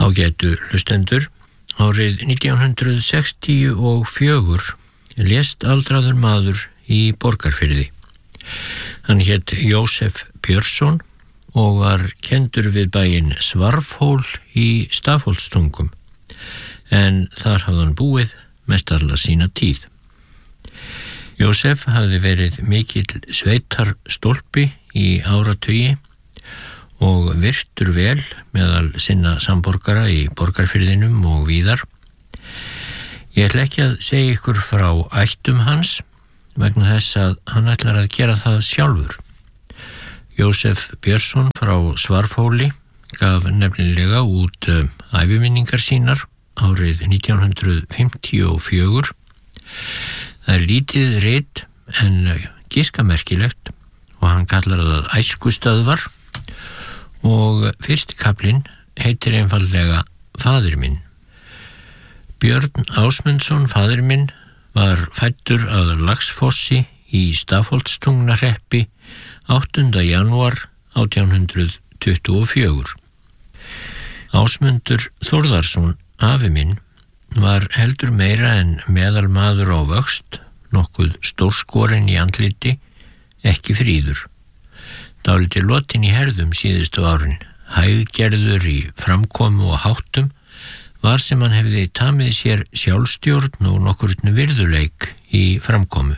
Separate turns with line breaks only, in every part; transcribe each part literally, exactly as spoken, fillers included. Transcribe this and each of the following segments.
Ágætu hlustendur, árið nítján hundrað sextíu og fjögur lést aldraður maður í Borgarfirði. Hann hét Jósef Björnsson og var kenndur við bæinn Svarfhól í Stafholtstungum, en þar hafði hann búið mest alla sína tíð. Jósef hafði verið mikill sveitarstólpi í áratugi og virtur vel meðal sinna samborgara í Borgarfirðinum og víðar. Ég ætla ekki að segja ykkur frá ættum hans vegna þess að hann ætlar að gera það sjálfur. Jósef Björnsson frá Svarfhóli gaf nefnilega út uh, æviminningar sínar árið nítján hundrað fimmtíu og fjögur. Það er lítið rit en giskamerkilegt og hann kallar það æskustöðvar og fyrsti kaflinn heitir einfaldlega Faðir minn. Björn Ásmundsson, faðir minn, var fæddur að Laxfossi í Stafholtstungnahreppi áttunda janúar átján hundrað tuttugu og fjögur. Ásmundur Þórðarsson, afi minn, var heldur meira en meðalmaður á vöxt, nokkuð stórskorinn í andliti, ekki fríður. Dálítið lotin í herðum síðustu árin, hæggerður í framkomu og háttum, var sem hann hefði tamið sér sjálfstjórn og nokkurn virðuleik í framkomu.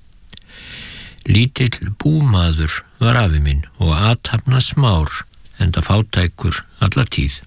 Lítill búmaður var afi minn og athafna smár, enda fátækur alla tíð.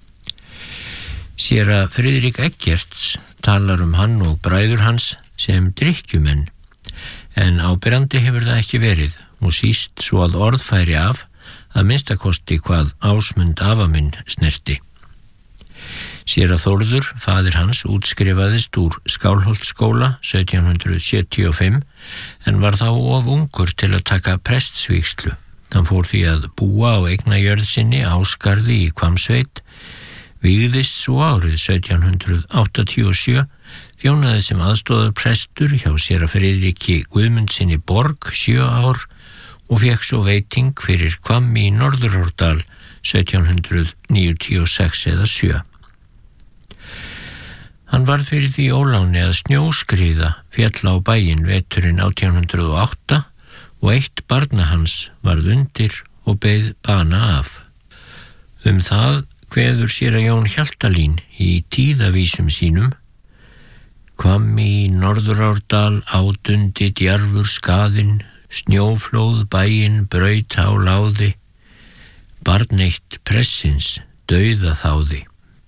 Séra Friðrik Eggerts talar um hann og bræður hans sem drykkjumenn, en áberandi hefur það ekki verið og síst svo að orð færi af að minnstakosti hvað Ásmund afa minn snerti. Séra Þórður, faðir hans, útskrifaðist úr Skálholtsskóla sautján hundrað sjötíu og fimm en var þá of ungur til að taka prestsvígslu. Hann fór því að búa á eignajörð sinni Ásgarði í Hvammsveit, vígðist svo árið sautján hundrað áttatíu og sjö, þjónaði sem aðstoðarprestur hjá séra Friðriki Guðmundsinni Borg sjö ár og fékk svo veiting fyrir Hvammi í Norðurárdal sautján hundrað níutíu og sex eða sjö. Hann varð fyrir því óláni að snjóskriða féll á bæinn veturinn átján hundrað og átta og eitt barna hans varð undir og beið bana af. Um það kveður séra Jón Hjaltalín í tíðavísum sínum: Hvammi í Norðurárdal átundi djarfur skaðinn, snjóflóð bæinn braut á láði, barn eitt pressins dauða þáði.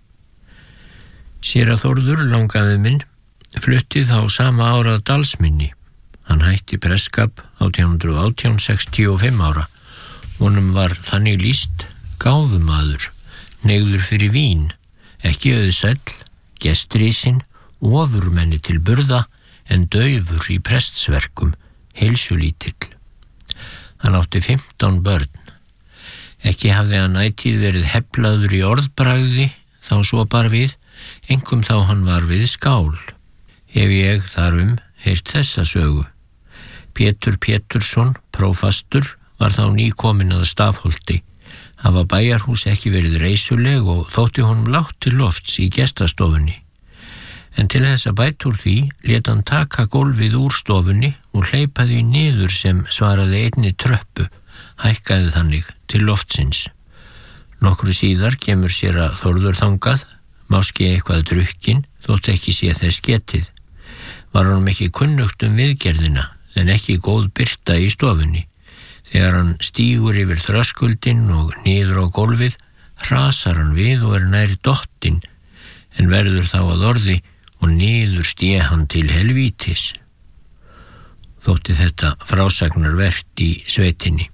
Séra Þórður, langafi minn, flutti þá sama ára að Dalsmynni. Hann hætti presskap átján hundrað og átján, sextíu og fimm ára. Honum var þannig lýst gáfumaður, hneigður fyrir vín, ekki auðsæll, gestrisinn, ofurmenni til burða en daufur í prestsverkum, heilsulítill. Hann átti fimmtán börn. Ekki hafði hann ætíð verið heflaður í orðbragði, þá svo bar við, einkum þá hann var við skál. Hef ég þarum heyrt þessa sögu. Pétur Pétursson, prófastur, var þá nýkominn að Stafholti. Hafa bæjarhús ekki verið reisuleg og þótti honum lágt til lofts í gestastofunni. En til þess að bæta úr því lét hann taka gólfið úr stofunni og hleypaði niður sem svaraði einni tröppu, hækkaði þannig til loftsins. Nokkru síðar kemur séra Þórður þangað, máski eitthvað drukkin, þótt ekki sé þess getið. Var honum ekki kunnugt um viðgerðina, en ekki góð birta í stofunni. Þegar hann stígur yfir þröskuldinn og niður á gólfið, hrasar hann við og er nær dottinn, en verður þá að orði og niður sté hann til helvítis. Þótti þetta frásagnarvert í sveitinni.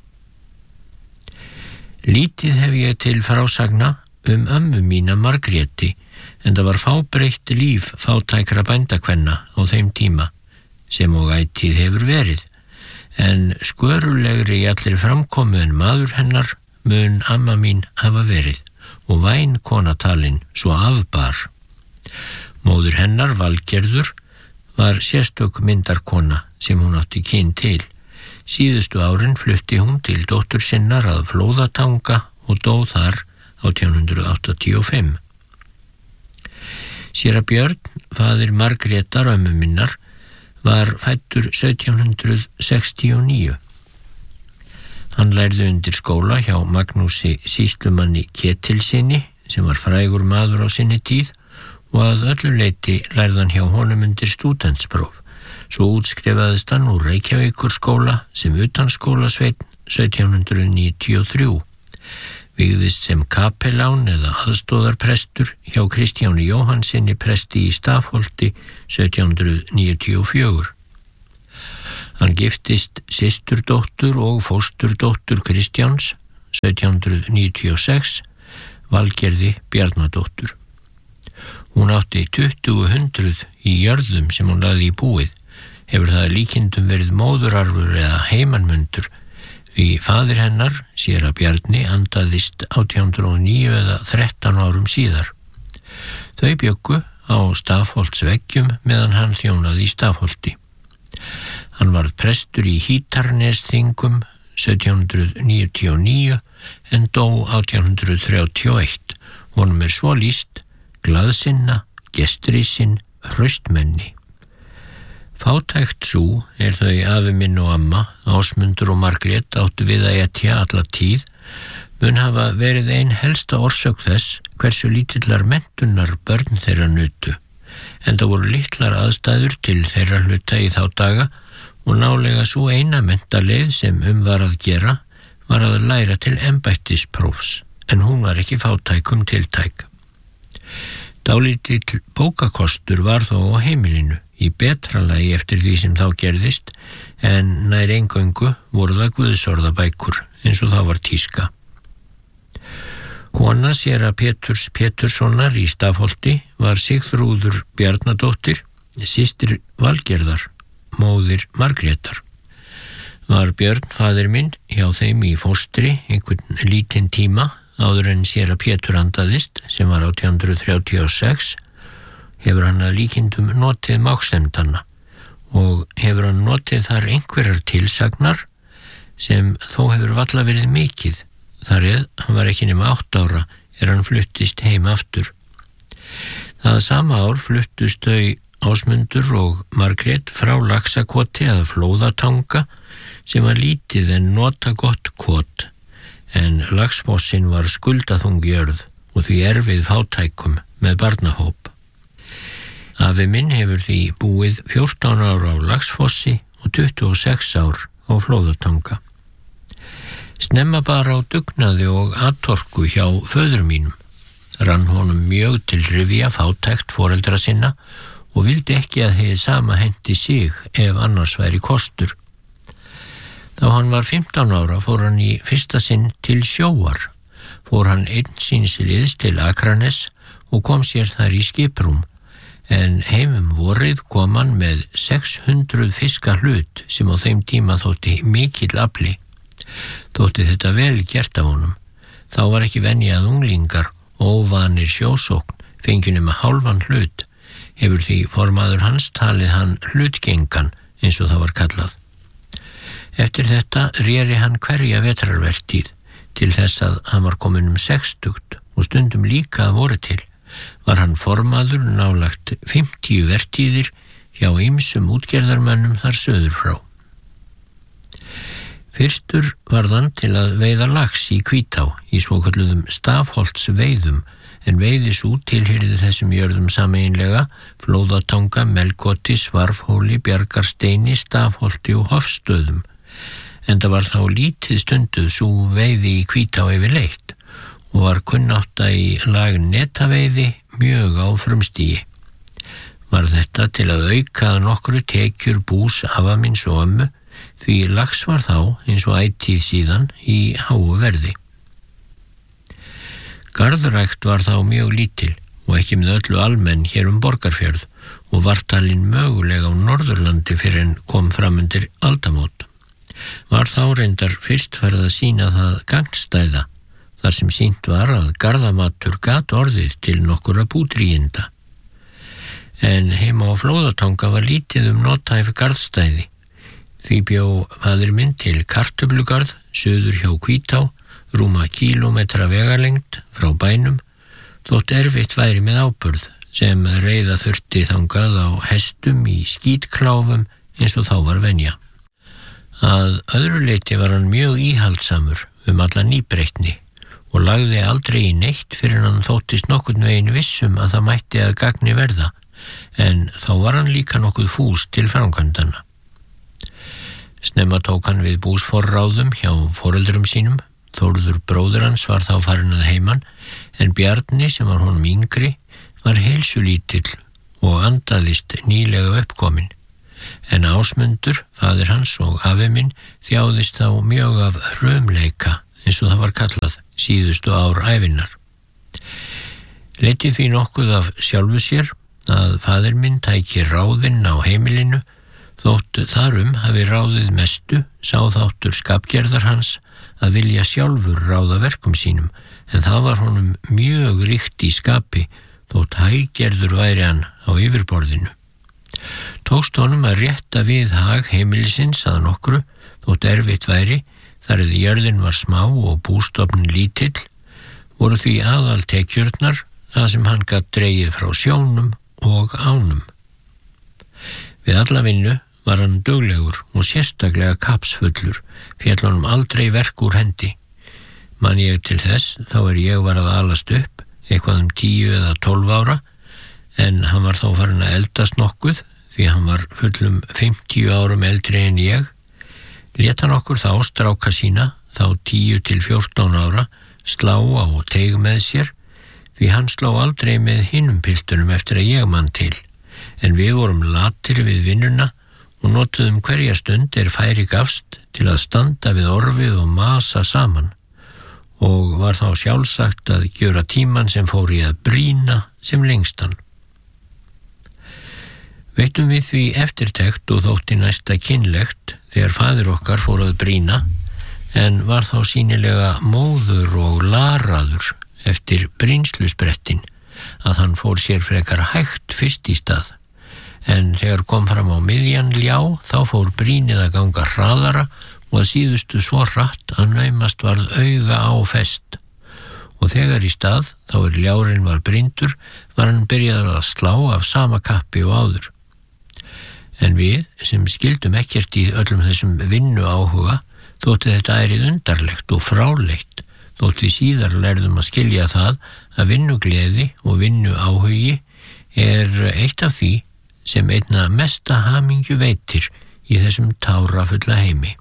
Lítið hef ég til frásagna um ömmu mína Margréti, en það var fábreytt líf fátækra bændakvenna á þeim tíma, sem og ætíð hefur verið, en skörulegri í allir framkomu en maður hennar mun amma mín hafa verið og væn konatalin svo afbar. Móður hennar, Valgerður, var sérstök myndarkona sem hún átti kyn til. Síðustu árin flutti hún til dóttur sinnar að Flóðatanga og dó þar átján hundrað áttatíu og fimm. Séra Björn, faðir Margrétar ömmu minnar, var fæddur sautján hundrað sextíu og níu. Hann lærði undir skóla hjá Magnúsi sýslumanni Ketilssyni, sem var frægur maður á sinni tíð, og að öllu leyti lærði hann hjá honum undir stúdentspróf. Svo útskrifaðist hann úr Reykjavíkurskóla sem utanskólasveinn sautján hundrað níutíu og þrjú. Vigðist sem kapellán eða aðstóðarprestur hjá Kristjáni Jóhannsinni presti í Stafholti sautján hundrað níutíu og fjögur. Hann giftist systurdóttur og fósturdóttur Kristjáns sautján hundrað níutíu og sex, Valgerði Bjarnadóttur. Hún átti tuttugu hundruð í jörðum sem hún lagði í búið. Hefur það líkindum verið móðurarfur eða heimanmundur, því faðir hennar, séra Bjarni, andaðist átján hundrað og níu eða þrettán árum síðar. Þau bjuggu á Stafholtsveggjum meðan hann þjónaði í Stafholti. Hann varð prestur í Hítarnesþingum sautján hundrað níutíu og níu en dó átján hundrað þrjátíu og eitt. Honum er svo lýst glaðsinna, gestrisinn, hraustmenni. Fátækt sú er þau afi minn og amma, Ásmundur og Margrét áttu við að etja alla tíð, mun hafa verið ein helsta orsök þess hversu lítillar menntunar börn þeirra nutu, en það voru litlar aðstæður til þeirra hluta í þá daga og nálega svo eina menntaleið sem um var að gera var að læra til embættisprófs, en hún var ekki fátækum tiltæk. Dálítill bókakostur var þó á heimilinu, í betra lagi eftir því sem þá gerðist, en nær eingöngu voru það guðsorðabækur eins og þá var tíska. Kona séra Péturs Péturssonar í Stafholti var Sigþrúður Bjarnadóttir, systir Valgerðar, móðir Margrétar. Var Björn faðir minn hjá þeim í fóstri einhvern lítinn tíma áður en séra Pétur andaðist, sem var átján hundrað þrjátíu og sex, hefur hann að líkindum notið mágsemdanna og hefur hann notið þar einhverjar tilsagnar sem þó hefur valla verið mikið. Þar eð hann var ekki nema átt ára er hann fluttist heim aftur. Það sama ár fluttust þau Ásmundur og Margrét frá Laxakoti að Flóðatanga sem var lítið en nota gott kot, en Laxfossin var skuldaþung jörð og því erfið fátækum með barnahóp. Afi minn hefur því búið fjórtán ár á Laxfossi og tuttugu og sex ár á Flóðatanga. Snemma bara á dugnaði og atorku hjá föður mínum. Rann honum mjög til rifja fátækt foreldra sinna og vildi ekki að hið sama henti sig ef annars væri kostur. Þá hann var fimmtán ára fór hann í fyrsta sinn til sjóar. Fór hann einn síns liðs til Akranes og kom sér þar í skiprúm, en heimum vorið kom hann með sex hundruð fiska hlut sem á þeim tíma þótti mikill afli. Þótti þetta vel gert af honum. Þá var ekki venja að unglingar óvanir sjósókn fengjunum með hálfan hlut, hefur því formaður hans talið hann hlutgengan eins og það var kallað. Eftir þetta réri hann hverja vetrarvertíð til þess að hann var komin um sextugt og stundum líka að voru til. Var hann formaður nálagt fimmtíu vertíðir hjá ýmsum útgerðarmönnum þar söður frá. Fyrstur varð hann til að veiða lax í Hvítá í svokölluðum Stafholtsveiðum, en veiðis út tilheyrði þessum jörðum sameiginlega Flóðatanga, Melkoti, Svarfhóli, Bjargarsteini, Stafholti og Hofstöðum. En það var þá lítið stunduð sú veiði í Hvítá yfirleitt og var kunnátta í lag netaveiði mjög á frumstigi. Var þetta til að auka nokkru tekjur bús afa míns og ömmu, því lax var þá eins og ætíð síðan í háu verði. Garðrækt var þá mjög lítil og ekki með öllu almenn hér um Borgarfjörð og var talin mögulega á Norðurlandi fyrir en kom fram undir aldamót. Var þá reyndar fyrst farið að sýna það gagnstæða, þar sem sýnt var að garðamatur gat orðið til nokkura búdrýinda. En heima á Flóðatanga var lítið um notæf garðstæði. Því bjó faðir minn til kartöflugarð suður hjá Hvítá, rúma kílómetra vegalengd frá bænum, þótt erfitt væri með áburð sem reiða þurfti þangað á hestum í skítkláfum eins og þá var venja. Að öðru leyti var hann mjög íhaldsamur um alla nýbreytni og lagði aldrei í neitt fyrir hann þóttist nokkurn veginn vissum að það mætti að gagni verða, en þá var hann líka nokkuð fús til framkvæmdanna. Snemma tók hann við búsforráðum hjá foreldrum sínum. Þórður bróðir hans var þá farinn að heiman, en Bjarni sem var honum yngri var heilsulítill og andaðist nýlega uppkominn. En Ásmundur, faðir hans og afi minn, þjáðist þá mjög af hrumleika, eins og það var kallað, síðustu ár ævinnar. Leiddi því nokkuð af sjálfu sér að faðir minn tæki ráðinn á heimilinu, þótt þarum hafi ráðið mestu, sá þáttur skapgerðar hans að vilja sjálfur ráða verkum sínum, en það var honum mjög ríkt í skapi, þótt hæggerður væri hann á yfirborðinu. Tókst honum að rétta við hag heimilisins að nokkru, þótt erfitt væri, þar eða jörðin var smá og bústofn lítill, voru því aðaltekjurnar það sem hann gat dregið frá sjónum og ánum. Við alla vinnu var hann duglegur og sérstaklega kapsfullur, féll honum aldrei verk úr hendi. Man ég til þess, þá er ég var að alast upp, eitthvað um tíu eða tólf ára, en hann var þá farin að eldast nokkuð, því hann var fullum fimmtíu árum eldri en ég. Lét hann okkur þá stráka sína, þá tíu til fjórtán ára, slá á teig með sér, því hann slá aldrei með hinum piltunum eftir að ég mann til, en við vorum latir við vinnuna og notuðum hverja stund er færi gafst til að standa við orfið og masa saman, og var þá sjálfsagt að gjöra tíman sem fór í að brýna sem lengstan. Veitum við því eftirtekt og þótti næsta kynlegt þegar faðir okkar fór að brýna, en var þá sýnilega móður og laraður eftir brýnslusbrettin, að hann fór sér frekar hægt fyrst í stað, en þegar kom fram á miðjan ljá þá fór brýnið að ganga hraðara og að síðustu svo hratt að naumast varð auga á fest, og þegar í stað þá er ljárinn var brýndur var hann byrjaður að slá af sama kappi og áður. En við sem skildum ekkert í öllum þessum vinnu áhuga þótti þetta ærið undarlegt og fráleitt, þótt við síðar lærðum að skilja það að vinnugleði og vinnu áhugi er eitt af því sem einna mesta hamingju veitir í þessum tárafulla heimi.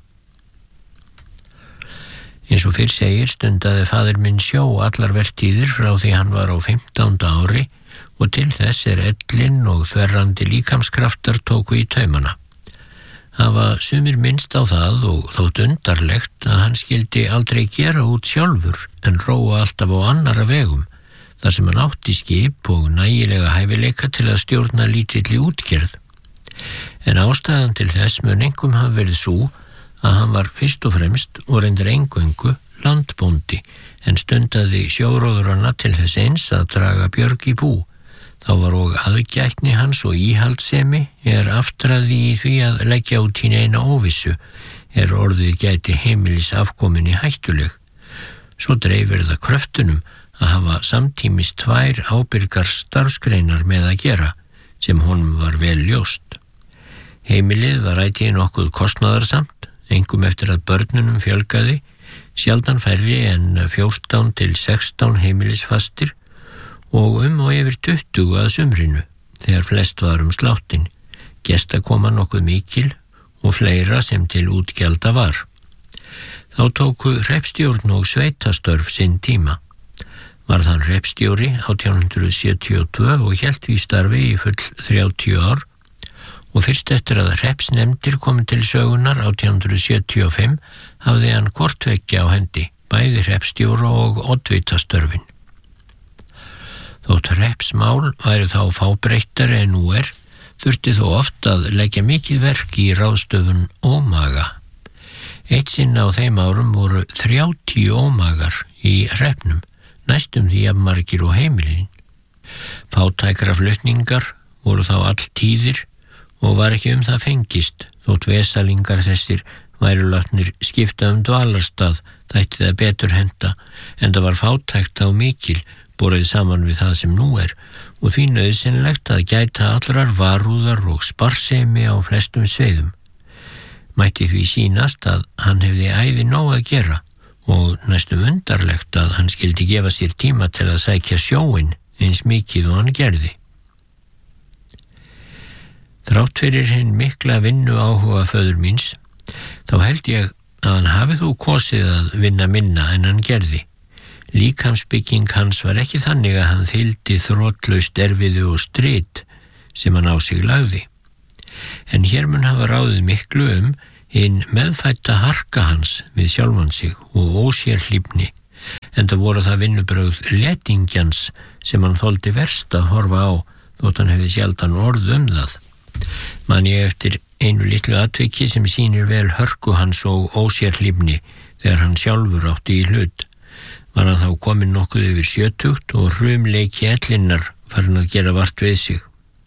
Eins og fyrr segir stundaði faðir minn sjó allar vertíðir frá því hann var á fimmtánda ári og til þess er ellin og þverrandi líkamskraftar tóku í taumana. Hafa sumir minnst á það og þótt undarlegt að hann skildi aldrei gera út sjálfur en róa alltaf á annara vegum, þar sem hann átti skip og nægilega hæfileika til að stjórna lítilli útgerð. En ástæðan til þess mun einkum hafa verið sú að hann var fyrst og fremst og reyndar eingöngu landbóndi en stundaði sjóróðurana til þess eins að draga björg í bú. Þá var og aðgætni hans og íhaldssemi er aftraði í því að leggja út í neina óvissu er orðið gæti heimilis afkominni hættuleg. Svo dreifir það kröftunum að hafa samtímis tvær ábyrgar starfsgreinar með að gera sem honum var vel ljóst. Heimilið var ætið nokkuð kostnaðarsamt, einkum eftir að börnunum fjölgaði, sjaldan færri en fjórtán til sextán heimilisfastir og um og yfir tuttugu að sumrinu, þegar flest var um sláttin, gestakoma nokkuð mikil og fleira sem til útgjalda var. Þá tóku hreppstjórn og sveitastörf sinn tíma. Varð hann hreppstjóri átján hundrað sjötíu og tvö og hélt því starfi í full þrjátíu ár og fyrst eftir að hreppsnefndir komu til sögunar átján hundrað sjötíu og fimm hafði hann hvortveggja á hendi, bæði hreppstjóra og oddvitastörfin. Þótt hreppsmál væru þá fábreyttari en nú er, þurfti þó oft að leggja mikið verk í ráðstöfun ómaga. Eitt sinn á þeim árum voru þrjátíu ómagar í hreppnum, næstum því að margir og heimilin. Fátækra flutningar voru þá all tíðir og var ekki um það fengist, þótt vesalingar þessir væru látnir skipta um dvalarstað þætti það betur henta, en það var fátækt á mikil borið saman við það sem nú er og því nauðsynlegt að gæta allrar varúðar og sparsemi á flestum sveiðum. Mætti því sýnast að hann hefði æði nóg að gera og næstum undarlegt að hann skildi gefa sér tíma til að sækja sjóinn eins mikið og hann gerði. Þrátt fyrir hinn mikla vinnu áhuga föður míns, þá held ég að hann hafi þó kosið að vinna minna en hann gerði. Líkamsbygging hans var ekki þannig að hann þyldi þrotlaust erfiðu og strit sem hann á sig lagði. En hér mun hafa ráðið miklu um hinn meðfætta harka hans við sjálfan sig og ósérhlífni, enda voru það vinnubrögð letingjans sem hann þoldi verst að horfa á, þótt hann hefði sjaldan orð um það. Man ég eftir einu litlu atviki sem sýnir vel hörku hans og ósérhlífni þegar hann sjálfur átti í hlut. Var hann þá kominn nokkuð yfir sjötugt og hrumleiki ellinnar farin að gera vart við sig.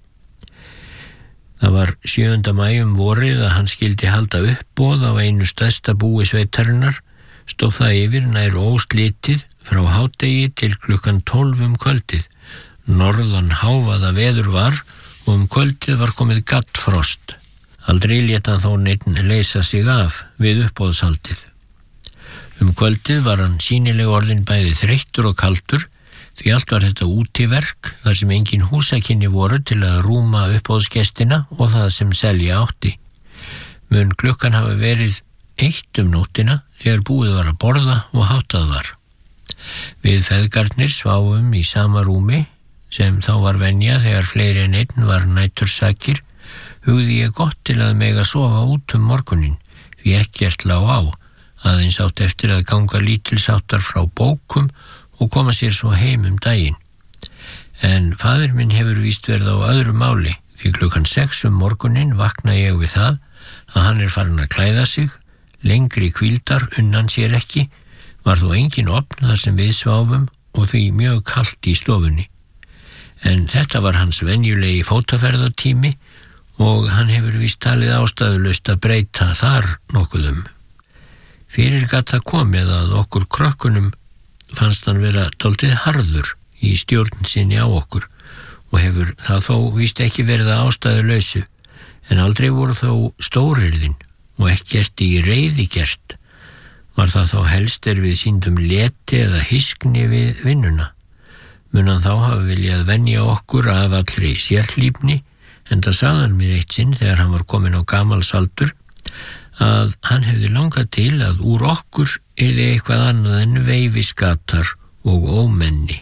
Það var sjöunda maí um vorið að hann skildi halda uppboð á einu stærsta búi sveitarinnar, stóð það yfir nær óslitið frá hádegi til klukkan tólf um kvöldið. Norðan hávaða veður var og um kvöldið var komið gaddfrost. Aldrei lét hann þó neinn leysa sig af við uppboðshaldið. Um kvöldið var hann sýnilega orðinn bæði þreyttur og kaldur, því allt var þetta útiverk þar sem engin húsakynni voru til að rúma uppboðsgestina og það sem selja átti. Mun klukkan hafa verið eitt um nóttina þegar búið var að borða og háttað var. Við feðgarnir sváfum í sama rúmi sem þá var venja þegar fleiri en einn var nætursakir, hugði ég gott til að mega sofa út um morgunin, því ekkert lá á, aðeins átt eftir að ganga lítilsáttar frá bókum og koma sér svo heim um daginn. En faðir minn hefur víst verið á öðru máli, því klukkan sex um morgunin vakna ég við það að hann er farin að klæða sig, lengri hvíldar unnan sér ekki, var þó engin opn þar sem við sváfum og því mjög kalt í stofunni. En þetta var hans venjulegi fótaferðatími og hann hefur víst talið ástæðulaust að breyta þar nokkuð um. Fyrir gat það komið að okkur krökkunum fannst hann vera dálítið harður í stjórn sinni á okkur og hefur það þó víst ekki verið að ástæðulausu, en aldrei voru þó stórirðin og ekkert í reiði gert. Var það þá helst er við sýndum leti eða hiskni við vinnuna. Mun hann þá hafa viljað venja okkur af allri sérhlífni, enda sagði hann mér eitt sinn þegar hann var kominn á gamalsaldur að hann hefði langað til að úr okkur yrði eitthvað annað en veifiskatar og ómenni.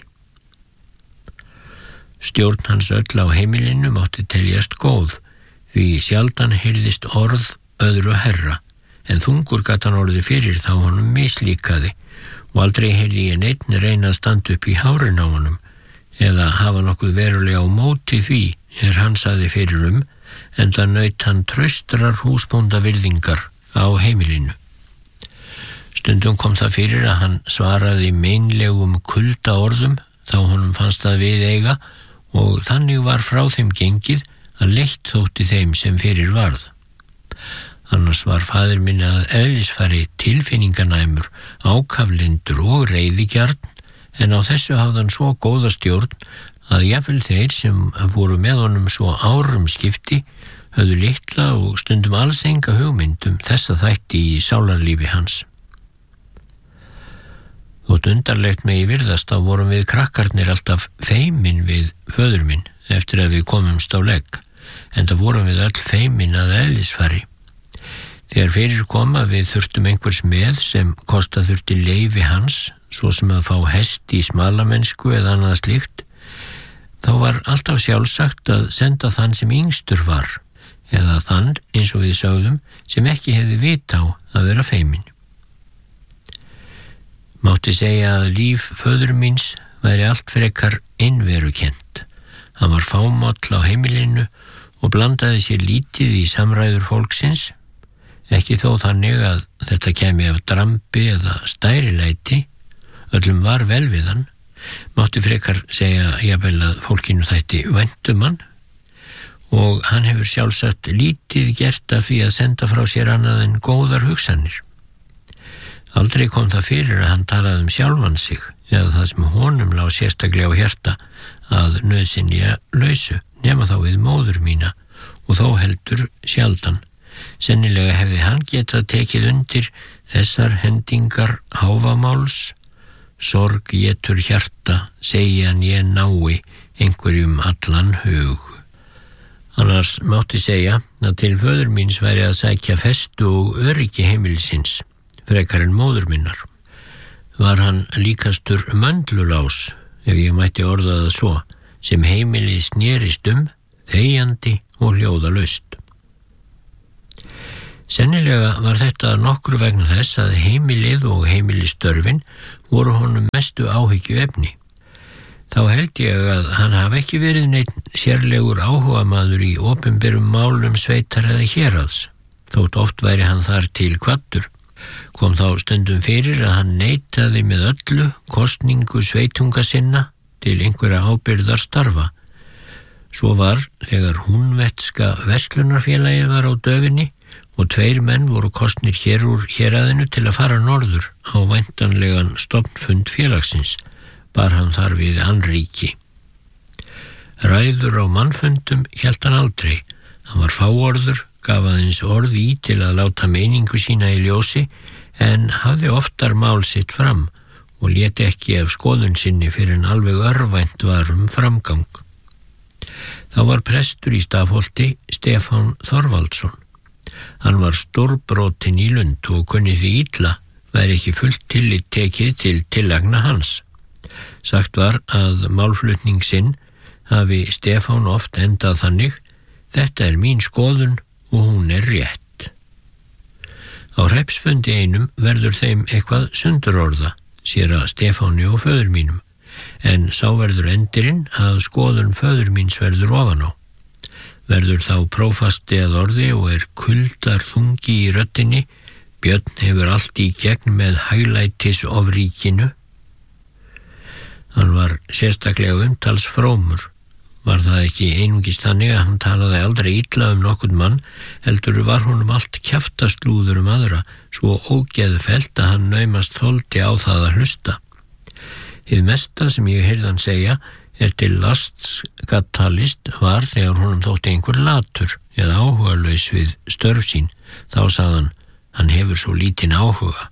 Stjórn hans öll á heimilinu mátti teljast góð, því sjaldan heyrðist orð öðru herra, en þungur gat hann orði fyrir þá honum mislíkaði og aldrei heyrði ég neinn reyna að standa upp í hárin á honum eða hafa nokkuð verulega á móti því er hann sagði fyrir um, enda naut hann traustrar húsbóndavirðingar á heimilinu. Stundum kom það fyrir að hann svaraði meinlegum kulda orðum þá honum fannst það við eiga og þannig var frá þeim gengið að leitt þótti þeim sem fyrir varð. Annars var faðir minn að eðlisfari tilfinninganæmur, ákaflindur og reiðigjarn, en á þessu hafði hann svo góða stjórn að jafnvel þeir sem voru með honum svo árum skipti höfðu litla og stundum alls enga hugmynd um þessa þætti í sálarlífi hans. Þótt undarlegt megi virðast þá vorum við krakkarnir alltaf feimin við föður minn eftir að við komumst á legg, enda vorum við öll feimin að eðlisfari. Þegar fyrir kom að við þurftum einhvers með sem kosta þurfti leyfi hans, svo sem að fá hest í smalamennsku eða annað slíkt, þá var alltaf sjálfsagt að senda þann sem yngstur var, eða þann, eins og við sögðum, sem ekki hefði vit á að vera feimin. Mátti segja að líf föður míns væri allt frekar einverukent. Hann var fámáll á heimilinu og blandaði sér lítið í samræður fólksins, ekki þó þannig að þetta kæmi af drambi eða stærilæti, öllum var vel við hann, mátti frekar segja jafnvel að fólkinu þætti vænt um hann, og hann hefur sjálfsagt lítið gert af því að senda frá sér annað en góðar hugsanir. Aldrei kom það fyrir að hann talaði um sjálfan sig eða það sem honum lá sérstaklega á hjarta að nauðsynja lausu, nema þá við móður mína og þó heldur sjaldan. Sennilega hefði hann getað tekið undir þessar hendingar hávamáls. Sorg étur hjarta, segi hann ég nái einhverjum allan hug. Annars mátti segja að til föður míns væri að sækja festu og öryggi heimilisins, frekar en móður minnar. Var hann líkastur möndlulás, ef ég mætti orða það svo, sem heimilið snerist um, þegjandi og hljóðalaust. Sennilega var þetta nokkru vegna þess að heimilið og heimilistörfin voru honum mestu áhyggju efni. Þá held ég að hann hafi ekki verið neinn sérlegur áhugamaður í opinberum málum sveitar eða héraðs, þótt oft væri hann þar til kvaddur. Kom þá stundum fyrir að hann neitaði með öllu kosningu sveitunga sinna til einhverja ábyrgðar starfa. Svo var þegar húnvetska verslunarfélagið var á döfinni og tveir menn voru kosnir hér úr héraðinu til að fara norður á væntanlegan stofnfund félagsins, bar hann þar við annríki. Ræður á mannfundum hélt hann aldrei. Hann var fáorður, gaf aðeins orð í til að láta meiningu sína í ljósi, en hafði oftar mál sitt fram og lét ekki af skoðun sinni fyrir en alveg örvænt var um framgang. Þá var prestur í Stafholti Stefán Þorvaldsson. Hann var stórbrotin í Lund og kunni því illa, væri ekki fullt tillit tekið til tillagna hans. Sagt var að málflutning sinn hafi Stefán oft endað þannig: þetta er mín skoðun og hún er rétt. Á hreppsfundi einum verður þeim eitthvað sundurorða, séra Stefáni og föður mínum, en sá verður endirinn að skoðun föður míns verður ofan á. Verður þá prófasti að orði og er kuldar þungi í röddinni: Björn hefur allt í gegn með hæglætis ofríkinu. Hann var sérstaklega umtalsfrómur. Var það ekki einungis þannig að hann talaði aldrei illa um nokkurn mann, heldur var honum allt kjaftaslúður um aðra, svo ógeðfellt að hann naumast þoldi á það að hlusta. Hið mesta sem ég heyrði hann segja er til lasts gat talist var þegar honum þótti einhver latur eða áhugalaus við störf sín. Þá sagði hann: hann hefur svo lítinn áhuga.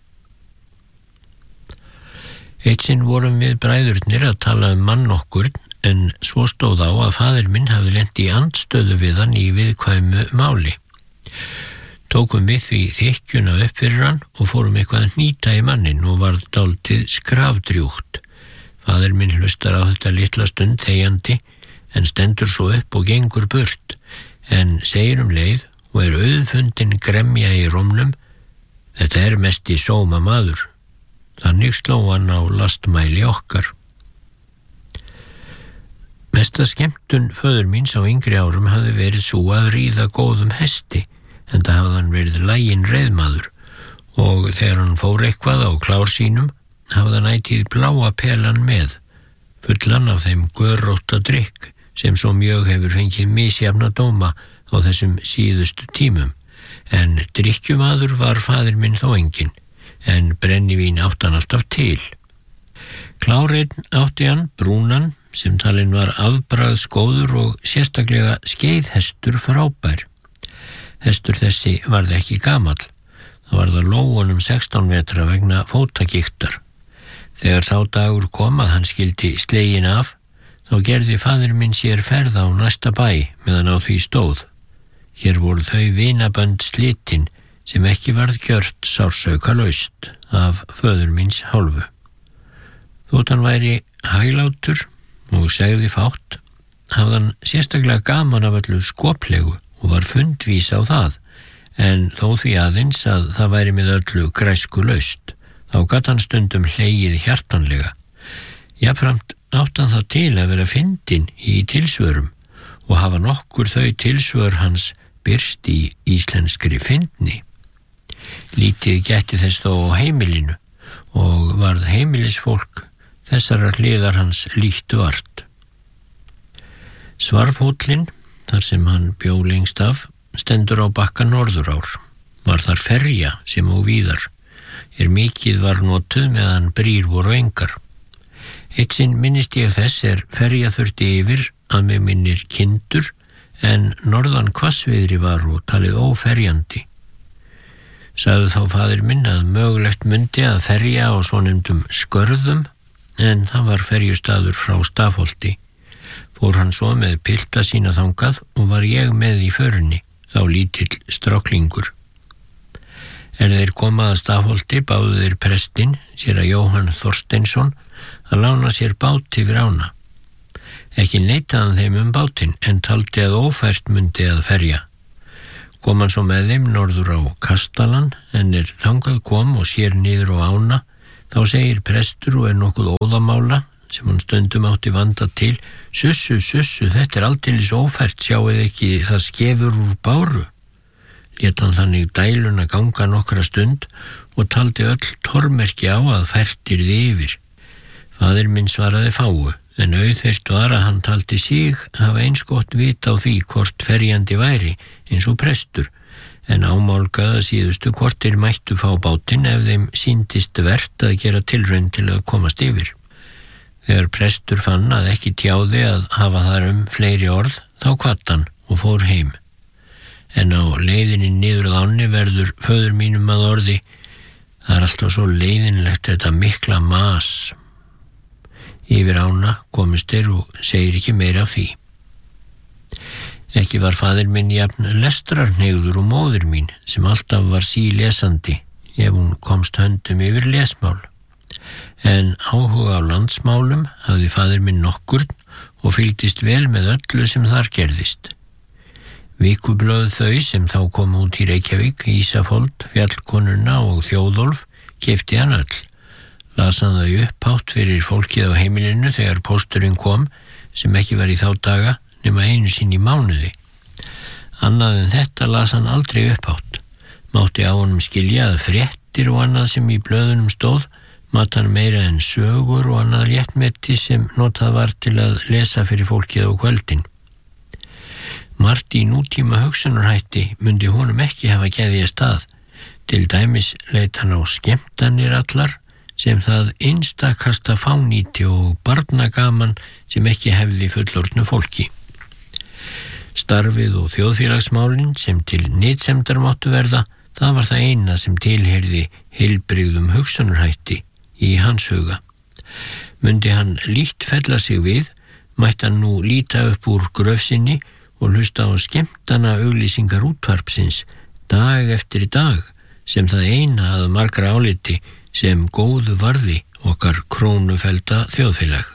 Eitt sinn vorum við bræðurnir að tala um mann okkur, en svo stóð á að faðir minn hafði lent í andstöðu við hann í viðkvæmu máli. Tókum við því þykkjuna upp fyrir hann og fórum eitthvað að hnýta í mannin og varð dálítið skrafdrjúgt. Faðir minn hlustar á þetta litla stund þegjandi, en stendur svo upp og gengur burt, en segir um leið og er auðfundin gremja í rómnum: þetta er mest í sóma maður. Þannig sló hann á lastmæli okkar. Mesta skemmtun föður míns á yngri árum hafði verið svo að ríða góðum hesti, enda hafði hann verið laginn reiðmaður, og þegar hann fór eitthvað á klár sínum hafði hann ætíð bláa pelan með, fullan af þeim görótta drykk sem svo mjög hefur fengið misjafna dóma á þessum síðustu tímum, en drykkjumaður var faðir minn þó enginn, en brennivín átti hann alltaf til. Klárinn átti hann brúnan, sem talinn var afbragðsgóður og sérstaklega skeiðhestur frábær. Hestur þessi varð ekki gamall. Það varð að lóunum sextán vetra vegna fótagiktar. Þegar sá dagur kom að hann skildi slegin af, þá gerði faðir minn sér ferð á næsta bæ meðan á því stóð. Hér voru þau vinabönd slitin sem ekki varð gjört sársaukalaust af föður míns hálfu. Þótt hann væri hæglátur og segði fátt, hafði hann sérstaklega gaman af öllu skoplegu og var fundvís á það, en þó því aðeins að það væri með öllu græsku laust. Þá gat hann stundum hlegið hjartanlega. Jafnframt átti hann það til að vera fyndinn í tilsvörum og hafa nokkur þau tilsvör hans birst í íslenskri fyndni. Lítið gætti þess þó á heimilinu og varð heimilisfólk þessarar hliðar hans lítt vart. Svarfhóllinn, þar sem hann bjó lengst af, stendur á bakka Norðurár. Var þar ferja sem og víðar. er mikið var notuð meðan brýr voru engar. Eitt sinn minnist ég þess er ferja þurfti yfir að mig minnir Kindur en norðan hvassviðri var og talið óferjandi. Sagði þá faðir minn að mögulegt mundi að ferja á svonefndum skörðum en það var ferjustaður frá Stafholti. Fór hann svo með pilta sína þangað og var ég með í förinni, þá lítill stráklingur. Er þeir komað að Stafholti báðu þeir prestinn, séra Jóhann Þorsteinsson, að lána sér bát yfir ána. Ekki neitaði hann þeim um bátinn en taldi að ófært mundi að ferja. Kom hann svo með þeim norður á Kastalan en er þangað kom og sér niður á ána, þá segir prestur og er nokkuð óðamála sem hann stundum átti vanda til: Sussu, sussu, þetta er aldeilis ófært, sjáið ekki það skefur úr báru. Lét hann þannig dæluna ganga nokkra stund og taldi öll tormerki á að fært yrði yfir. Faðir minn svaraði fáu, en auðvitað var að hann taldi sig hafa eins gott vit á því hvort ferjandi væri eins og prestur, en ámálgaði síðustu hvort þeir mættu fá bátinn ef þeim sýndist vert að gera tilraun til að komast yfir. Þegar prestur fann að ekki tjáði að hafa þar um fleiri orð, þá kvatt hann og fór heim. En á leiðinni niður að ánni verður föður mínum að orði: það er alltaf svo leiðinlegt þetta mikla mas. Yfir ána komist þeir og segir ekki meira af því. Ekki var faðir minn jafn lestrarhneigður og móðir mín sem alltaf var sílesandi ef hún komst höndum yfir lesmál. En áhuga á landsmálum hafði faðir minn nokkurn og fylgdist vel með öllu sem þar gerðist. Vikublöð þau sem þá kom út í Reykjavík, Ísafold, Fjallkonuna og Þjóðólf, keypti hann öll. Las hann þau upphátt fyrir fólkið á heimilinu þegar pósturinn kom, sem ekki var í þá daga nema einu sinni í mánuði. Annað en þetta las hann aldrei upphátt. Mátti á honum skilja að fréttir og annað sem í blöðunum stóð mat hann meira en sögur og annað léttmeti sem notað var til að lesa fyrir fólkið á kvöldin. Margt í nútíma hugsunarhætti mundi honum ekki hafa geðið stað. Til dæmis leit hann á skemmtanir allar sem það einstakasta fánýti og barnagaman sem ekki hefði fullorðnu fólki. Starfið og þjóðfélagsmálin sem til nytsemdar máttu verða, það var það eina sem tilheyrði heilbrigðum hugsunarhætti í hans huga. Mundi hann lítt fella sig við, mætti hann nú líta upp úr gröfsinni og hlusta á skemmtana auglýsingar útvarpsins dag eftir dag sem það eina að margra áliti sem góðu varði okkar krónufelda þjóðfélag.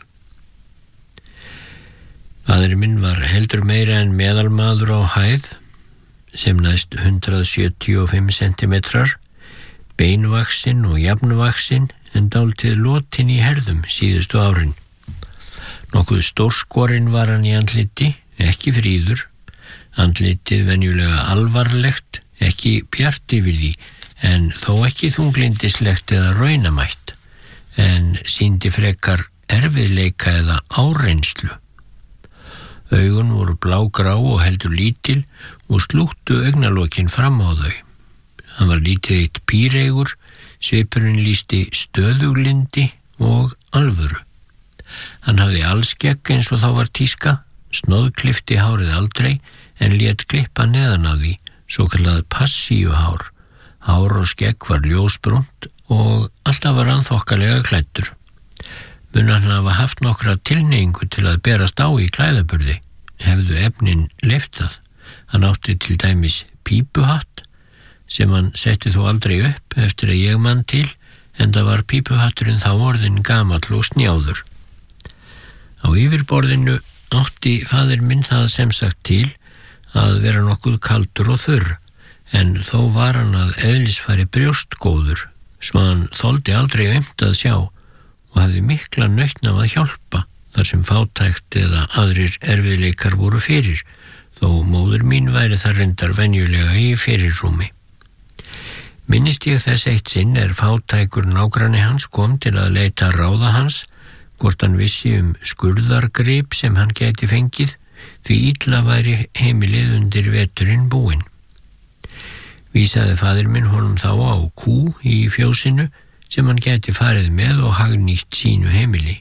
Faðir minn var heldur meira en meðalmaður á hæð, sem næst hundrað sjötíu og fimm sentimetrar, beinvaxinn og jafnvaxinn en dálítið lotin í herðum síðustu árin. Nokkuð stórskorinn var hann í andliti, ekki fríður, andlitið venjulega alvarlegt, ekki bjart yfir því, en þó ekki þunglindislegt eða raunamætt, en sýndi frekar erfiðleika eða áreynslu. Augun voru blágrá og heldur lítil og slúttu augnalokin fram á þau. Hann var lítið eitt píreigur, svipurinn lýsti stöðuglindi og alvöru. Hann hafði alskegg eins og þá var tíska, snóðklifti hárið aldrei en lét klippa neðan á því, svo kallað passíuhár. Hár og skegg var ljósbrúnt og alltaf var hann þokkalega klæddur. Mun hann hafa haft nokkra tilhneigingu til að berast á í klæðaburði, hefðu efnin leyft það. Hann átti til dæmis pípuhatt, sem hann setti þó aldrei upp eftir að ég mann til, en það var pípuhatturinn þá orðinn gamall og snjáður. Á yfirborðinu átti faðir minn það sem sagt til að vera nokkuð kaldur og þurr, en þó var hann að eðlisfæri brjóstgóður, svo hann þoldi aldrei aumt að sjá og hafði mikla nautn af að hjálpa þar sem fátækt eða aðrir erfiðleikar voru fyrir, þó móður mín væri þar reyndar venjulega í fyrirrúmi. Minnist ég þess eitt sinn er fátækur nágranni hans kom til að leita ráða hans, hvort hann vissi um skurðargrip sem hann gæti fengið, því illa væri heimilið undir veturinn búinn. Vísaði faðir minn honum þá á kú í fjósinu sem hann gæti farið með og hagnýtt sínu heimili.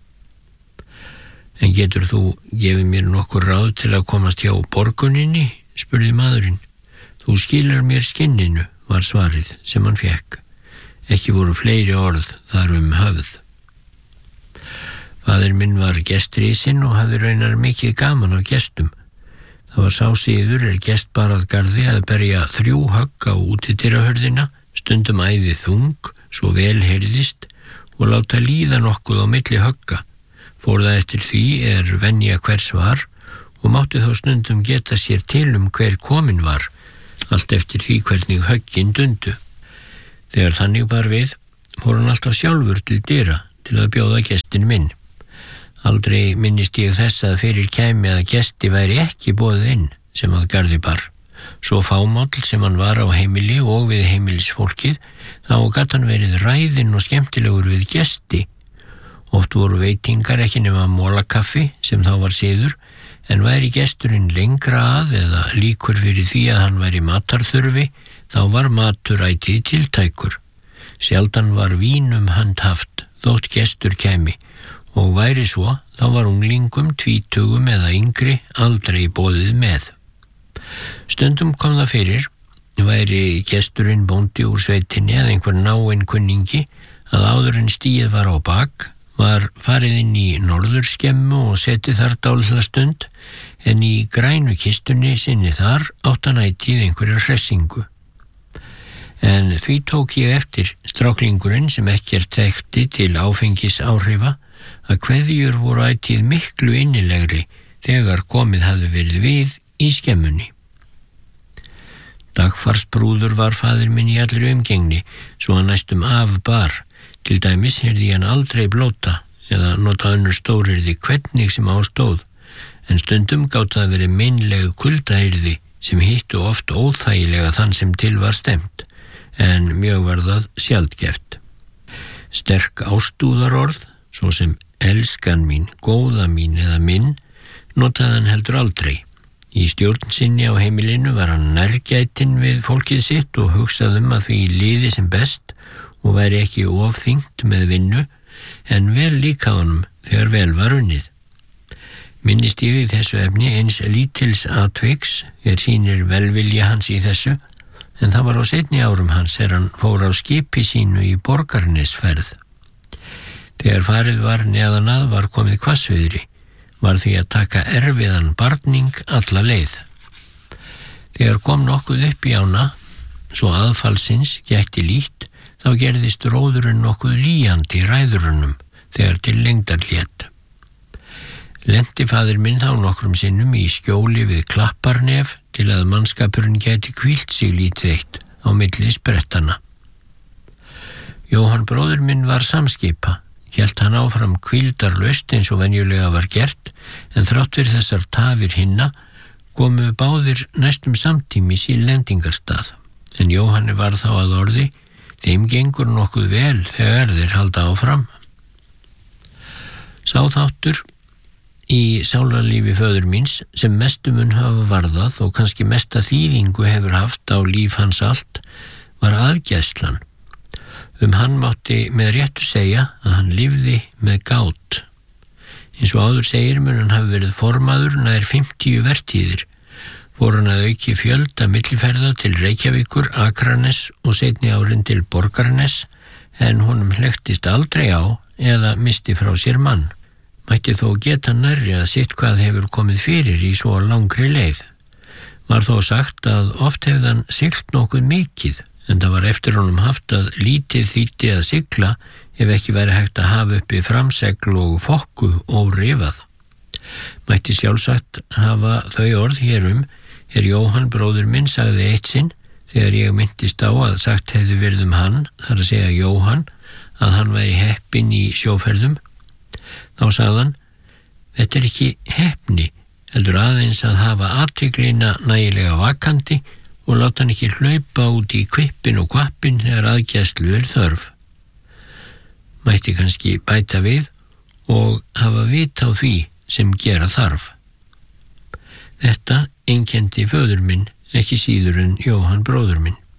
En getur þú gefið mér nokkur ráð til að komast hjá borguninni, spurði maðurinn. Þú skilur mér skinninu, var svarið sem hann fekk. Ekki voru fleiri orð þar um höfð. Faðir minn var gestrisinn og hafði raunar mikið gaman af gestum. Það var sá siður er gest bar að garði að berja þrjú högg á útidyrahurðina, stundum æði þung, svo vel heyrðist, og láta líða nokkuð á milli högga. Fór það eftir því er venja hvers var og mátti þó stundum geta sér til um hver komin var, allt eftir því hvernig höggin dundu. Þegar þannig bar við, fór hann alltaf sjálfur til dyra til að bjóða gestin minn. Aldrei minnist ég þess að fyrir kæmi að gesti væri ekki boðið inn sem að garði bar. Svo fámáll sem hann var á heimili og við heimilisfólkið, þá gat hann verið ræðinn og skemmtilegur við gesti. Oft voru veitingar ekki nema mólakaffi sem þá var siður, en væri gesturinn lengra að eða líkur fyrir því að hann væri matarþurfi, þá var matur ætið tiltækur. Sjaldan var vín um hönd haft, þótt gestur kæmi, og væri svo, þá var unglingum, tvítugum eða yngri aldrei boðið með. Stundum kom það fyrir, væri gesturinn bóndi úr sveitinni eða einhver náinn kunningi, að áður en stigið var á bak, var farið inn í norðurskemmu og setið þar dálitla stund, en í grænu kistunni sinni þar átt hann ætíð einhverja hressingu. En því tók ég eftir stráklingurinn sem ekkert þekkti til áfengis áhrifa, að kveðjur voru ætíð miklu innilegri þegar komið hafði verið við í skemmunni. Dagfarsbrúður var faðir minn í allri umgengni, svo hann næstum af bar. Til dæmis heyrði hann aldrei blóta eða nota önnur stóryrði hvernig sem á stóð, en stundum gátt að verið meinleg kuldayrði sem hittu oft óþægilega þann sem til var stemt, en mjög var það sjaldgæft. Sterk ástúðarorð, svo sem elskan mín, góða mín eða minn, notaði hann heldur aldrei. Í stjórn sinni á heimilinu var hann nærgætinn við fólkið sitt og hugsaði um að því liði sem best og væri ekki ofþyngt með vinnu, en vel líka honum þegar vel var unnið. Minnist ég í þessu efni eins lítils atviks er sýnir velvilja hans í þessu, en það var á seinni árum hans þegar hann fór á skipi sínu í Borgarnesferð. Þegar farið var neðan að var komið hvassviðri, var því að taka erfiðan barning alla leið. Þegar kom nokkuð upp í ána, svo aðfallsins gætti lít, þá gerðist róðurinn nokkuð líjandi í ræðurunum þegar til lengdar lét. Lenti faðir minn þá nokkrum sinnum í skjóli við Klapparnef til að mannskapurinn gæti hvílt sig lítið eitt á milli sprettana. Jóhann bróðir minn var samskipa, hélt hann áfram hvíldarlaust eins og venjulega var gert, en þrátt fyrir þessar tafir hinna komu báðir næstum samtímis í lendingarstað, en Jóhanni var þá að orði, þeim gengur nokkuð vel þegar þeir halda áfram. Sá þáttur í sálarlífi föður míns sem mestu mun hafa varðað og kannski mesta þýðingu hefur haft á líf hans allt var aðgæslan. Um hann mátti með réttu segja að hann lifði með gát. Eins og áður segir mun hann hafi verið formaður nær fimmtíu vertíðir. Fór hann að auki fjölda milliferða til Reykjavíkur, Akranes og seinni árin til Borgarnes, en honum hlektist aldrei á eða misti frá sér mann. Mætti þó geta nærri að sitt hvað hefur komið fyrir í svo langri leið. Var þó sagt að oft hefði hann siglt nokkuð mikið, en það var eftir honum haft að lítið þýddi að sigla ef ekki væri hægt að hafa uppi framsegl og fokku órifað. Mætti sjálfsagt hafa þau orð hérum er Jóhann bróðir minn sagði eitt sinn þegar ég myndist á að sagt hefði verið um hann, þar að segja Jóhann, að hann væri heppinn í sjóferðum. Þá sagðan, þetta er ekki heppni, heldur aðeins að hafa athyglina nægilega vakandi og láta hann ekki hlaupa út í kvippin og kvappin þegar aðgæslu er þörf. Mætti kannski bæta við og hafa vit á því sem gera þarf. Þetta einkenndi föður minn, ekki síður en Jóhann bróður minn.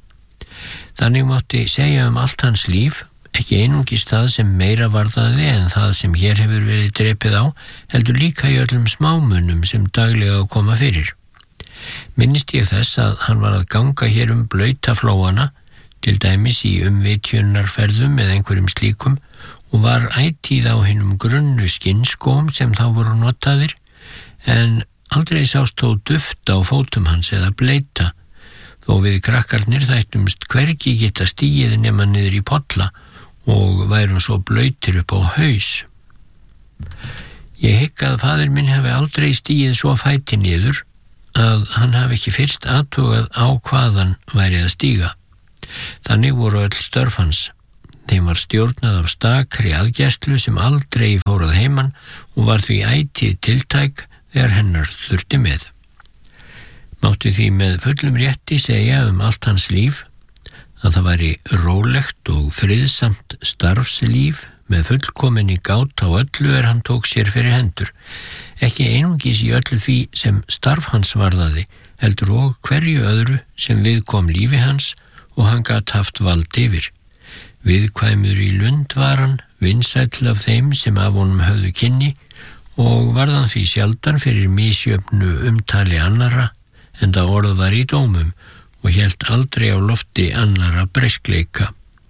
Þannig mátti segja um allt hans líf, ekki einungis það sem meira varðaði en það sem hér hefur verið drepið á, heldur líka í öllum smámunum sem daglega koma fyrir. Minnist ég þess að hann var að ganga hér um blauta flóana, til dæmis í umvitjunarferðum eða einhverjum slíkum, og var ætíð á hinum grunnu skinnskóm sem þá voru notaðir, en aldrei sást þó duft á fótum hans eða bleita, þó við krakkarnir þættumst hvergi geta stigið nema niður í polla og værum svo blautir upp á haus. Ég hygg að faðir minn hafi aldrei stigið svo fæti niður að hann hafi ekki fyrst athugað á hvaðan væri að stíga. Þannig voru öll störf hans. Þeim var stjórnað af stakri aðgæslu sem aldrei fór að heiman og var því ætíð tiltæk þegar hennar þurfti með. Mátti því með fullum rétti segja um allt hans líf að það væri rólegt og friðsamt starfslíf með fullkominni gát á öllu er hann tók sér fyrir hendur, ekki einungis í öllu því sem starf hans varðaði, heldur og hverju öðru sem viðkom lífi hans og hann gat haft vald yfir. Viðkvæmur í lund var hann, vinsæll af þeim sem af honum höfðu kynni og varðan því sjaldan fyrir misjöfnu umtali annarra, enda orð var í dómum og hélt aldrei á lofti annarra breyskleika.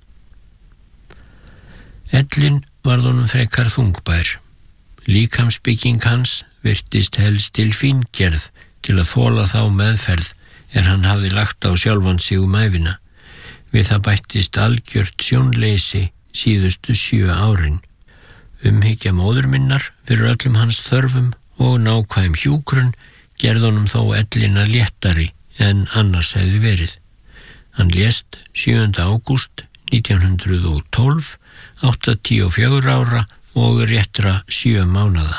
Ellin varð honum frekar þungbær. Líkamsbygging hans virtist helst til fíngerð til að þola þá meðferð er hann hafði lagt á sjálfan sig um ævina. Við það bættist algjört sjónleysi síðustu sjö árin. Umhyggja móður minnar fyrir öllum hans þörfum og nákvæm hjúkrun gerði honum þó ellina léttari en annars hefði verið. Hann lést sjöunda ágúst nítján hundruð og tólf, áttatíu og fjögurra ára og réttra sjö mánaða.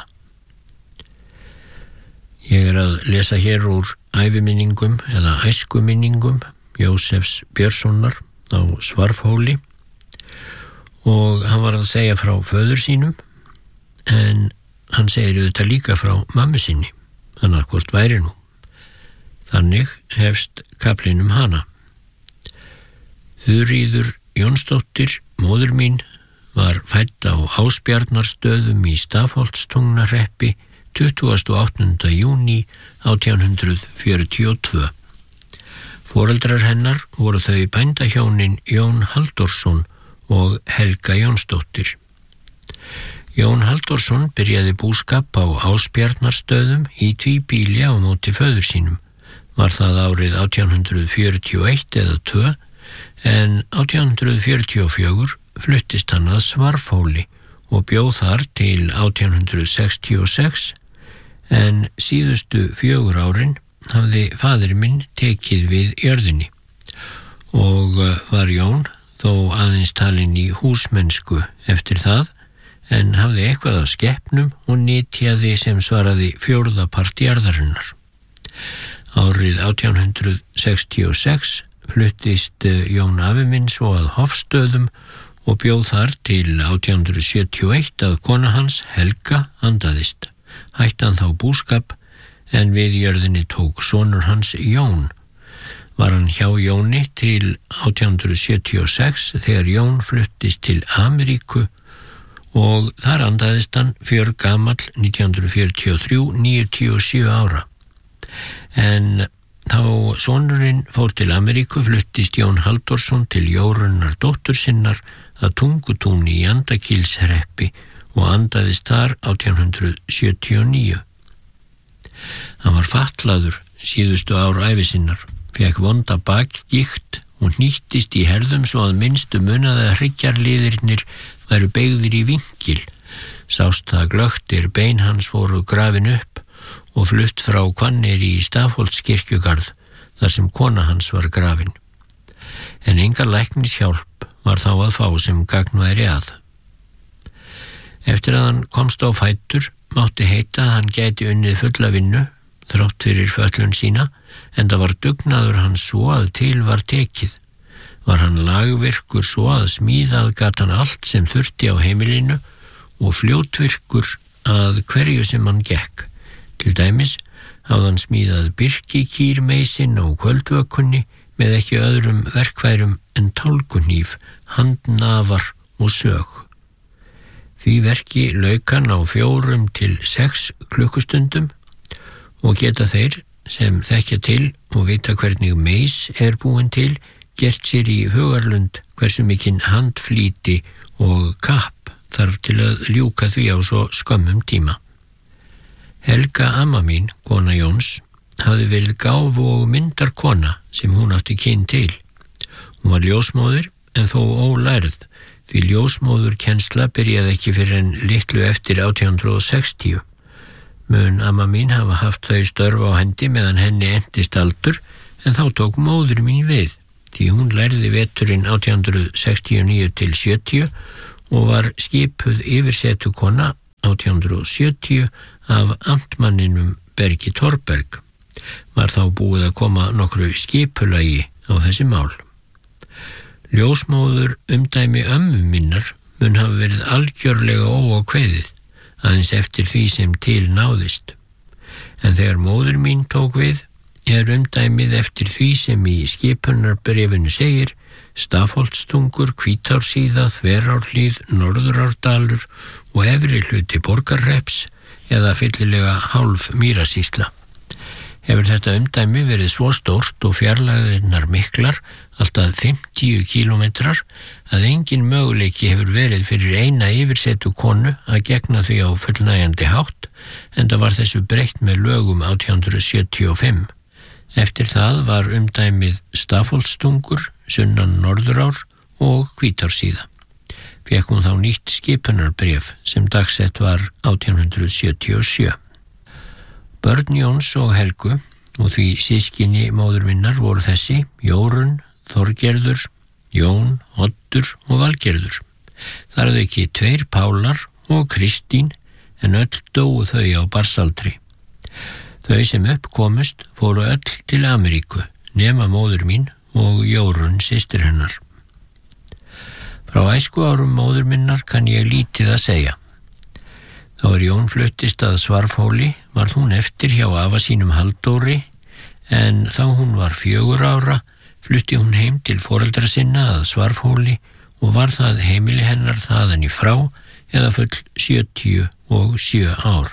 Ég er að lesa hér úr æviminningum eða æskuminningum Jósefs Björnssonar á Svarfhóli og hann var að segja frá föður sínum, en hann segir auðvitað líka frá mömmu sinni, annarkvort væri nú. Þannig hefst kaflinn um hana. Þuríður Jónsdóttir, móður mín, var fædd á Ásbjarnarstöðum í Stafholtstungnahreppi tuttugasta og áttunda júní átján hundruð fjörutíu og tvö. Foreldrar hennar voru þau bændahjónin Jón Halldórsson og Helga Jónsdóttir. Jón Halldórsson byrjaði búskap á Ásbjarnarstöðum í tvíbýli á móti föður sínum. Var það árið átján hundruð fjörutíu og eitt eða tvö, en átján hundruð fjörutíu og fjögur fluttist hann að Svarfhóli og bjóð þar til átján hundruð sextíu og sex, en síðustu fjögur árin hafði faðir minn tekið við jörðinni og var Jón þó aðeins talinn í húsmennsku eftir það, en hafði eitthvað af skepnum og nytjaði sem svaraði fjórða part jarðarinnar. Árið átján hundruð sextíu og sex fluttist Jón afi minn svo að Hofstöðum og bjóð þar til átján hundruð sjötíu og eitt að kona hans, Helga, andaðist. Hætti hann þá búskap, en við jörðinni tók sonur hans Jón. Var hann hjá Jóni til átján hundruð sjötíu og sex þegar Jón fluttist til Ameríku og þar andaðist hann fjörgamall nítján hundruð fjörutíu og þrjú, níutíu og sjö ára. En þá sonurinn fór til Ameríku fluttist Jón Halldórsson til Jórunnar dóttur sinnar að Tungutúni í Andakílshreppi og andaðist þar átján hundruð sjötíu og níu. Hann var fatlaður síðustu ár ævi sinnar, fekk vonda bakgigt og hnýttist í herðum svo að minnstu munaði að hryggjarliðirnir væru beygðir í vinkil. Sást það glögtir bein hans voru grafin upp og flutt frá Hvanneyri í Stafholtskirkjugarð þar sem kona hans var grafin. En enga læknishjálp var þá að fá sem gagn væri að. Eftir að hann komst á fætur mátti heita að hann gæti unnið fulla vinnu þrátt fyrir fötlun sína, en það var dugnaður hans svo að til var tekið. Var hann lagvirkur svo að smíðað gat hann allt sem þurfti á heimilinu og fljótvirkur að hverju sem hann gekk. Til dæmis hafði hann smíðað birkikýrmeisin á kvöldvökunni, með ekki öðrum verkfærum en tálkuhníf, handnafar og sög. Því verki lauk hann á fjórum til sex klukkustundum og geta þeir sem þekkja til og vita hvernig meis er búin til gert sér í hugarlund hversu mikinn handflýti og kapp þarf til að ljúka því á svo skömmum tíma. Helga amma mín, kona Jóns, hafði verið gáfu og myndarkona sem hún átti kyn til. Hún var ljósmóðir en þó ólærð, því ljósmóður kennsla byrjaði ekki fyrir en litlu eftir átján hundruð sextíu. Mun amma mín hafa haft þau störf á hendi meðan henni entist aldur, en þá tók móður mín við, því hún lærði veturinn átján hundruð sextíu og níu til sjötíu og var skipuð yfirsetukona átján hundruð sjötíu af amtmanninum Bergi Thorberg. Var þá búið að koma nokkru skipulagi á þessi mál. Ljósmóður umdæmi ömmu minnar mun hafa verið algjörlega óákveðið, aðeins eftir því sem til náðist. En þegar móður mín tók við, er umdæmið eftir því sem í skipunarbréfinu segir: Stafholtstungur, Hvítársíða, Þverárhlíð, Norðurárdalur og efri hluti Borgarhrepps eða fyllilega hálf Mýrasýsla. Hefur þetta umdæmi verið svo stórt og fjarlægðirnar miklar, alltaf fimmtíu kílómetrar, að engin möguleiki hefur verið fyrir eina yfirsetu konu að gegna því á fullnægjandi hátt, enda var þessu breytt með lögum átján hundruð sjötíu og fimm. Eftir það var umdæmið Stafholtstungur, sunnan Norðurár og Hvítársíða. Fékk hún þá nýtt skipunarbréf sem dagsett var átján hundruð sjötíu og sjö. Börn Jóns og Helgu og því systkini móður minnar voru þessi: Jórunn, Þorgerður, Jón, Oddur og Valgerður. Þar að auki tveir Pálar og Kristín, en öll dóu þau á barsaldri. Þau sem upp komust fóru öll til Ameríku, nema móður mín og Jórunn systir hennar. Frá æskuárum móður minnar kann ég lítið að segja. Þá er Jón fluttist að Svarfhóli, varð hún eftir hjá afa sínum Halldóri, en þá hún var fjögur ára flutti hún heim til foreldra sinna að Svarfhóli og var það heimili hennar þaðan í frá eða full sjötíu og sjö ár.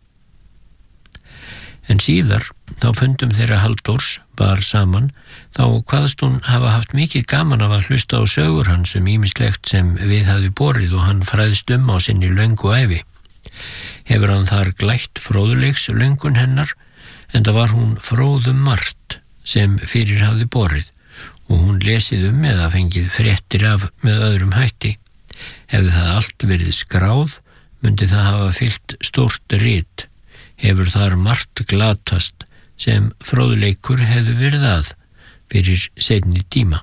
En síðar, þá fundum þeirra Halldórs bar saman, þá kvaðst hún hafa haft mikið gaman af að hlusta á sögur hans um ýmislegt sem við hafði borið og hann fræðst um á sinni löngu ævi. Hefur hann þar glætt fróðuleiks löngun hennar, en það var hún fróðum margt sem fyrir hafði borið og hún lesið um eða fengið fréttir af með öðrum hætti. Hefði það allt verið skráð, myndi það hafa fyllt stórt rit. Hefur þar margt glatast sem fróðleikur hefði verið að fyrir seinni tíma.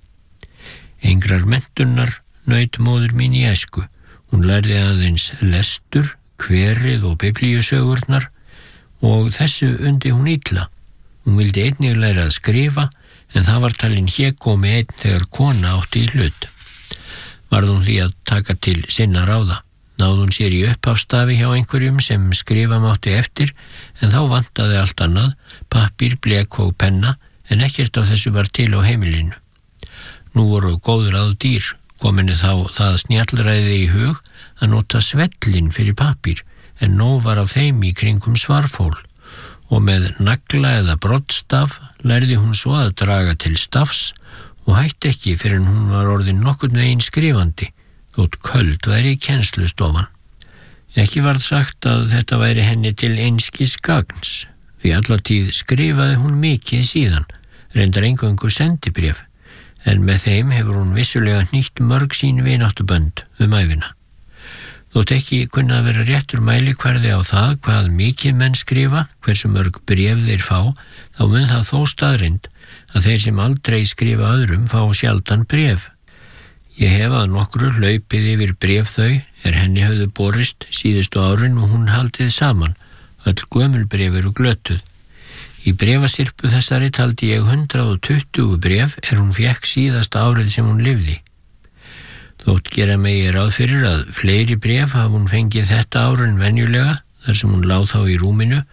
Engrar menntunar naut móður mín í æsku. Hún lærði aðeins lestur, kverið og biblíusögurnar og þessu undi hún illa. Hún vildi einnig læra að skrifa, en það var talin hégómi einn þegar kona átti í hlut. Varð hún því að taka til sinna ráða. Náði hún sér í upphafstafi hjá einhverjum sem skrifa mátti eftir, en þá vantaði allt annað, pappír, blek og penna, en ekkert af þessu var til á heimilinu. Nú voru góð ráð dýr, kominni þá það snjallræði í hug að nota svellin fyrir pappír, en nóg var af þeim í kringum Svarfhól, og með nagla eða broddstaf lærði hún svo að draga til stafs og hætti ekki fyrir en hún var orðin nokkurn veginn skrifandi, þótt köld væri í kennslustofan. Ekki varð sagt að þetta væri henni til einskis gagns, því allatíð skrifaði hún mikið síðan, reyndar eingöngu sendibréf, en með þeim hefur hún vissulega hnýtt mörg sín vináttubönd um ævina. Þótt ekki kunna að vera réttur mælikvarði á það hvað mikið menn skrifa, hversu mörg bréf þeir fá, þá mun það þó staðreynd að þeir sem aldrei skrifa öðrum fá sjaldan bréf. Ég hef að nokkru hlaupið yfir bréf þau er henni höfðu borist síðustu árin og hún haldið saman, öll gömul bréf eru glötuð. Í bréfasirpu þessari taldi ég hundrað og tuttugu bréf er hún fékk síðasta árið sem hún lifði. Þótt gera megi ráð fyrir að fleiri bréf hafa hún fengið þetta ár en venjulega, þar sem hún lá þá í rúminu,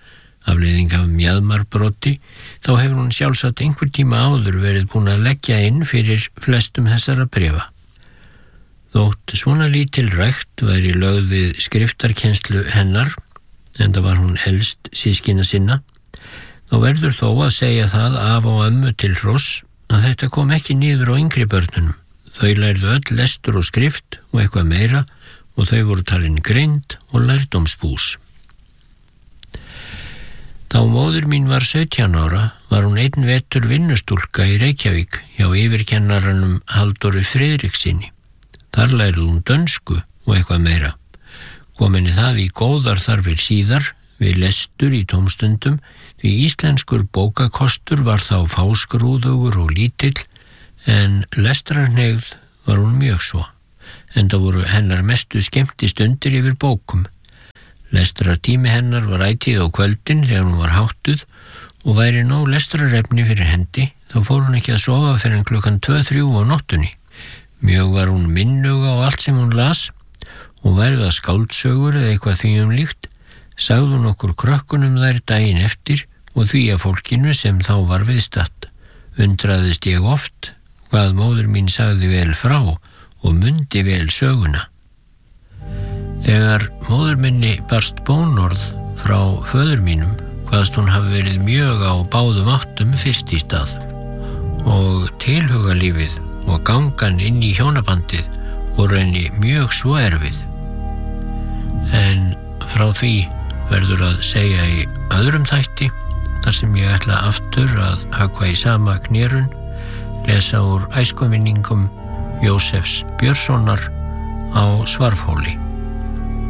afleiðing af mjaðmarbroti, þá hefur hún sjálfsagt einhver tíma áður verið búin að leggja inn fyrir flestum þessara bréfa. Þótt svona lítil rækt væri lögð við skriftarkennslu hennar, enda var hún elst systkina sinna, þá verður þó að segja það af og ömmu til hross að þetta kom ekki niður á yngri börnunum. Þau lærðu öll lestur og skrift og eitthvað meira og þau voru talin greind og lærdómsbús. Þá móðir mín var sautján ára var hún einn vetur vinnustúlka í Reykjavík hjá yfirkennaranum Halldóri Friðrikssyni. Þar lærði hún dönsku og eitthvað meira. Kom henni það í góðar þarfir síðar við lestur í tómstundum því íslenskur bókakostur var þá fáskrúðugur og lítill en lestrarhneigð var hún mjög svo, enda voru hennar mestu skemmtistundir yfir bókum. Lestrartími hennar var ætíð á kvöldin þegar hún var háttuð og væri nóg lestrarefni fyrir hendi, þá fór hún ekki að sofa fyrir en klukkan tvö þrjú á nóttunni. Mjög var hún minnuga á allt sem hún las og værið að skáldsögur eða eitthvað því um líkt, sagði hún okkur krökkunum þær daginn eftir og því að fólkinu sem þá var viðstatt. Undraðist ég oft hvað móðir mín sagði vel frá og mundi vel söguna. Þegar móður minni barst bónorð frá föður mínum hvaðst hún hafi verið mjög á báðum áttum fyrst í stað og tilhugalífið og gangan inn í hjónabandið voru henni mjög svo erfið. En frá því verður að segja í öðrum þætti þar sem ég ætla aftur að höggva í sama knérun, lesa úr æskuminningum Jósefs Björnssonar á Svarfhóli.